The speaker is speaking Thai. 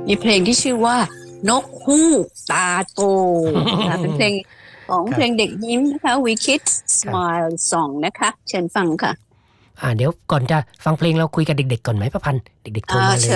มีเพลงที่ชื่อว่านกฮูกตาโตนะคะเป็นเพลงของเพลงเด็กยิ้มนะคะ We Kids Smile Song นะคะเชิญฟังค่ะเดี๋ยวก่อนจะฟังเพลงเราคุยกับเด็กๆก่อนไหมป้าพันธุ์เด็กๆโทรมาเลย